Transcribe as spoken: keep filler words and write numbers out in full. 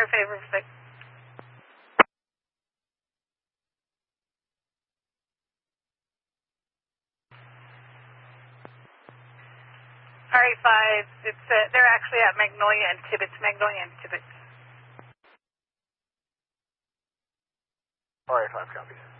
R five over six. R five, it's, uh, they're actually at Magnolia and Tibbetts, Magnolia and Tibbetts. R five copies.